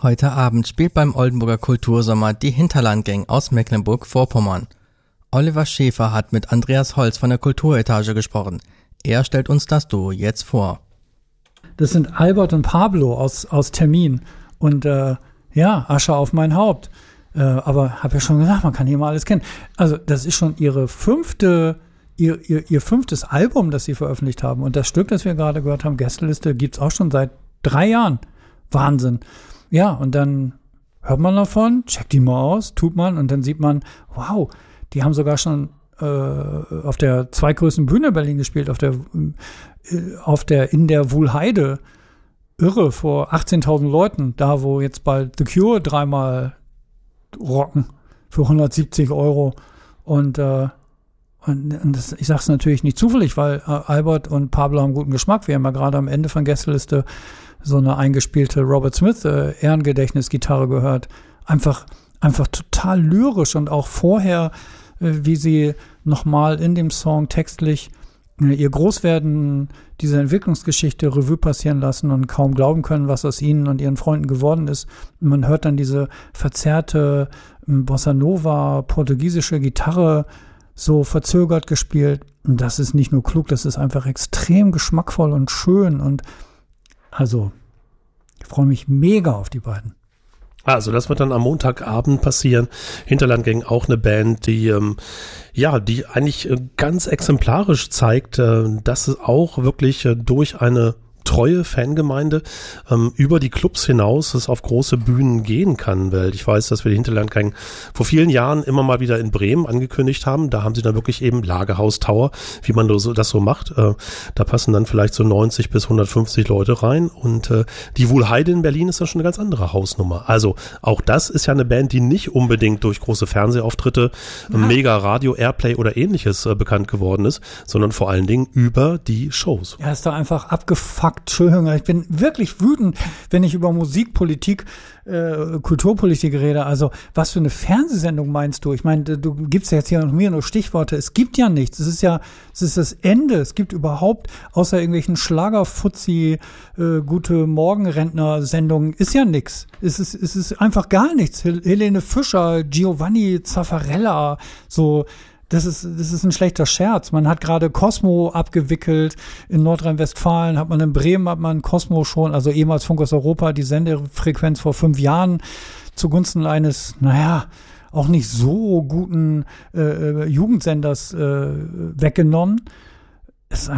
Heute Abend spielt beim Oldenburger Kultursommer die Hinterlandgang aus Mecklenburg-Vorpommern. Oliver Schäfer hat mit Andreas Holz von der Kulturetage gesprochen. Er stellt uns das Duo jetzt vor. Das sind Albert und Pablo aus Termin. Und Asche auf mein Haupt. Aber habe ja schon gesagt, man kann hier mal alles kennen. Also das ist schon ihr fünftes Album, das sie veröffentlicht haben. Und das Stück, das wir gerade gehört haben, Gästeliste, gibt's auch schon seit 3 Jahren. Wahnsinn. Ja, und dann hört man davon, checkt die mal aus, tut man und dann sieht man, wow, die haben sogar schon auf der zweitgrößten Bühne Berlin gespielt, in der Wuhlheide. Irre, vor 18.000 Leuten, da wo jetzt bald The Cure 3-mal rocken für 170 €. Und das, ich sag's natürlich nicht zufällig, weil Albert und Pablo haben guten Geschmack. Wir haben ja gerade am Ende von Gästeliste so eine eingespielte Robert Smith Ehrengedächtnisgitarre gehört. Einfach total lyrisch und auch vorher, wie sie nochmal in dem Song textlich ihr Großwerden, diese Entwicklungsgeschichte Revue passieren lassen und kaum glauben können, was aus ihnen und ihren Freunden geworden ist. Und man hört dann diese verzerrte Bossa Nova, portugiesische Gitarre so verzögert gespielt. Und das ist nicht nur klug, das ist einfach extrem geschmackvoll und schön. Und also, ich freue mich mega auf die beiden. Also das wird dann am Montagabend passieren. Hinterlandgang, auch eine Band, die eigentlich ganz exemplarisch zeigt, dass es auch wirklich durch eine treue Fangemeinde über die Clubs hinaus es auf große Bühnen gehen kann, weil ich weiß, dass wir die Hinterlandgang vor vielen Jahren immer mal wieder in Bremen angekündigt haben. Da haben sie dann wirklich eben Lagerhaus Tower, wie man das so macht. Da passen dann vielleicht so 90 bis 150 Leute rein und die Wuhlheide in Berlin ist dann schon eine ganz andere Hausnummer. Also auch das ist ja eine Band, die nicht unbedingt durch große Fernsehauftritte, mega Radio, Airplay oder ähnliches bekannt geworden ist, sondern vor allen Dingen über die Shows. Ja, ist doch einfach abgefuckt. Entschuldigung, ich bin wirklich wütend, wenn ich über Musikpolitik, Kulturpolitik rede. Also, was für eine Fernsehsendung meinst du? Ich meine, du gibst ja jetzt hier noch mir nur Stichworte. Es gibt ja nichts. Es ist das Ende. Es gibt überhaupt, außer irgendwelchen Schlagerfuzzi, gute Morgenrentner-Sendungen, ist ja nichts. Es ist einfach gar nichts. Helene Fischer, Giovanni Zaffarella, so. Das ist ein schlechter Scherz. Man hat gerade Cosmo abgewickelt. In Nordrhein-Westfalen in Bremen Cosmo schon, also ehemals Funk aus Europa, die Sendefrequenz vor 5 Jahren zugunsten eines, auch nicht so guten Jugendsenders weggenommen. Es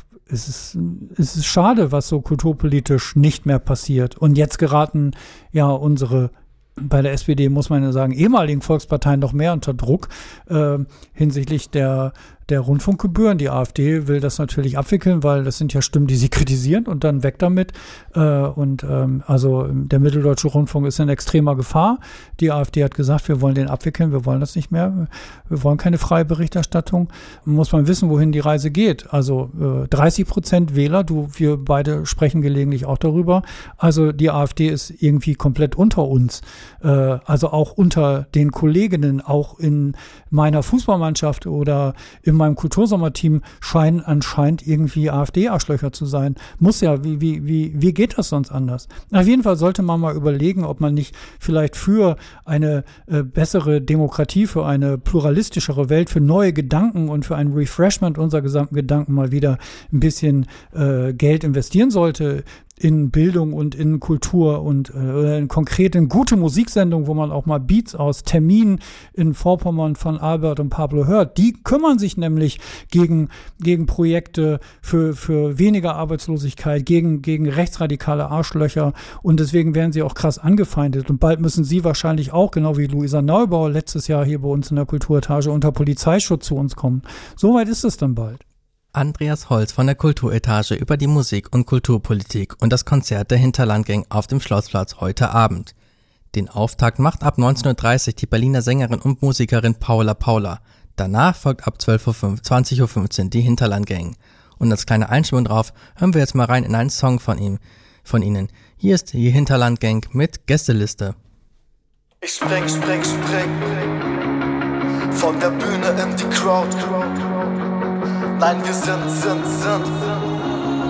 ist schade, was so kulturpolitisch nicht mehr passiert. Und jetzt geraten ja unsere, bei der SPD muss man ja sagen, ehemaligen Volksparteien noch mehr unter Druck hinsichtlich der Rundfunkgebühren. Die AfD will das natürlich abwickeln, weil das sind ja Stimmen, die sie kritisieren und dann weg damit. Also der Mitteldeutsche Rundfunk ist in extremer Gefahr. Die AfD hat gesagt, wir wollen den abwickeln, wir wollen das nicht mehr. Wir wollen keine freie Berichterstattung. Muss man wissen, wohin die Reise geht. Also 30% Wähler, wir beide sprechen gelegentlich auch darüber. Also die AfD ist irgendwie komplett unter uns. Also auch unter den Kolleginnen, auch in meiner Fußballmannschaft oder in meinem Kultursommerteam scheinen anscheinend irgendwie AfD-Arschlöcher zu sein. Muss ja, wie geht das sonst anders? Auf jeden Fall sollte man mal überlegen, ob man nicht vielleicht für eine bessere Demokratie, für eine pluralistischere Welt, für neue Gedanken und für ein Refreshment unserer gesamten Gedanken mal wieder ein bisschen Geld investieren sollte in Bildung und in Kultur und in konkrete gute Musiksendungen, wo man auch mal Beats aus Termin in Vorpommern von Albert und Pablo hört. Die kümmern sich nämlich gegen Projekte für weniger Arbeitslosigkeit, gegen rechtsradikale Arschlöcher und deswegen werden sie auch krass angefeindet und bald müssen sie wahrscheinlich auch, genau wie Luisa Neubauer letztes Jahr hier bei uns in der Kulturetage, unter Polizeischutz zu uns kommen. Soweit ist es dann bald. Andreas Holz von der Kulturetage über die Musik- und Kulturpolitik und das Konzert der Hinterlandgang auf dem Schlossplatz heute Abend. Den Auftakt macht ab 19:30 Uhr die Berliner Sängerin und Musikerin Paula. Danach folgt ab 20:15 Uhr die Hinterlandgang. Und als kleine Einstimmung drauf hören wir jetzt mal rein in einen Song von ihnen. Hier ist die Hinterlandgang mit Gästeliste. Ich spring von der Bühne in die Crowd. Nein, wir sind